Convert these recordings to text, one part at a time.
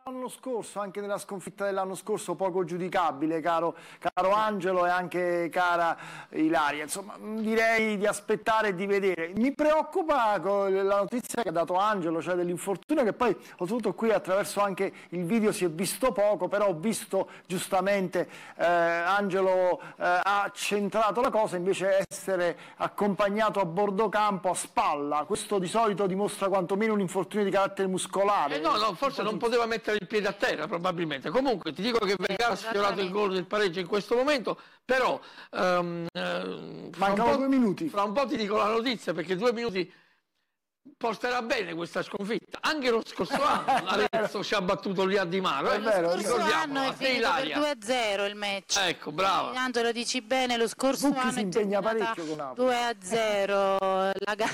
L'anno scorso, anche nella sconfitta dell'anno scorso, poco giudicabile, caro Angelo e anche cara Ilaria. Insomma, direi di aspettare e di vedere. Mi preoccupa la notizia che ha dato Angelo, cioè dell'infortunio, che poi, oltretutto qui attraverso anche il video si è visto poco, però ho visto giustamente Angelo ha centrato la cosa, invece essere accompagnato a bordo campo a spalla. Questo di solito dimostra quantomeno un infortunio di carattere muscolare. No, forse non poteva mettere il piede a terra, probabilmente. Comunque ti dico che Vergara ha sfiorato il gol del pareggio in questo momento, però mancano 2 minuti. Fra un po' ti dico la notizia, perché 2 minuti porterà bene questa sconfitta. Anche lo scorso anno Arezzo ci ha battuto lì a Di Maro. Lo scorso anno è finito per 2-0 il match. Ecco, brava. Tanto lo dici bene, lo scorso Bucchi anno si impegna parecchio con Napoli. 2-0.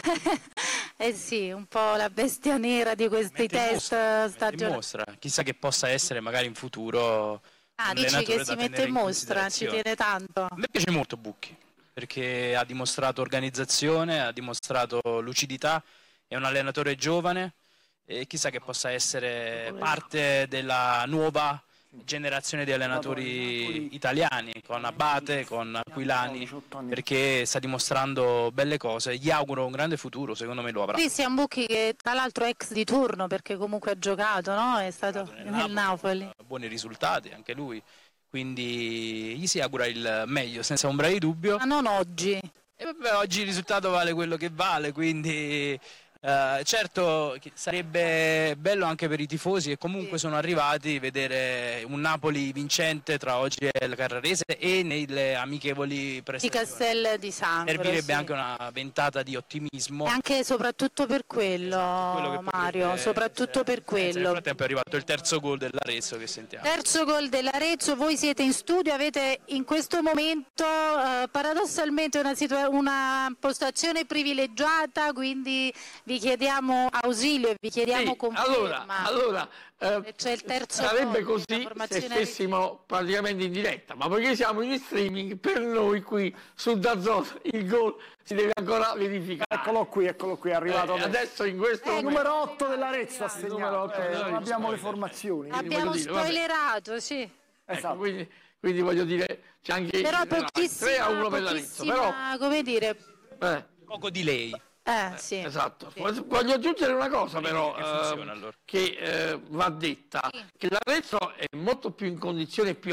Eh sì, un po' la bestia nera di questi test stagionali. Dimostra, chissà che possa essere magari in futuro. Dici che si mette in mostra, ci tiene tanto. A me piace molto Bucchi, perché ha dimostrato organizzazione, ha dimostrato lucidità, è un allenatore giovane e chissà che possa essere parte della nuova generazione di allenatori italiani, con Abate, con Aquilani, perché sta dimostrando belle cose. Gli auguro un grande futuro, secondo me lo avrà. Cristian Bucchi, che tra l'altro è ex di turno, perché comunque ha giocato, no? È stato nel Napoli. Buoni risultati anche lui, quindi gli si augura il meglio senza ombra di dubbio. Ma non oggi. E vabbè, oggi il risultato vale quello che vale, quindi certo sarebbe bello anche per i tifosi che comunque sono arrivati a vedere un Napoli vincente tra oggi e il Carrarese e nelle amichevoli prestazioni. Di Castel di Sangro. Servirebbe anche una ventata di ottimismo. E anche e soprattutto per quello, quello Mario, soprattutto per quello. Nel frattempo è arrivato il terzo gol dell'Arezzo che sentiamo. Terzo gol dell'Arezzo, voi siete in studio, avete in questo momento paradossalmente una postazione privilegiata, quindi vi chiediamo ausilio e vi chiediamo conferma. Allora c'è il terzo sarebbe gol, così se stessimo praticamente in diretta, ma poiché siamo in streaming, per noi qui su DAZN il gol si deve ancora verificare. Eccolo qui, è arrivato adesso in questo momento. Numero 8 dell'Arezzo ha segnato, non abbiamo le formazioni. Abbiamo spoilerato, sì. Esatto. Quindi voglio dire, c'è anche però 3-1 per l'Arezzo, però come dire, poco di lei. Sì. Esatto. Sì. Voglio aggiungere una cosa però funziona, allora. che va detta, che l'Arezzo è molto più in condizione, più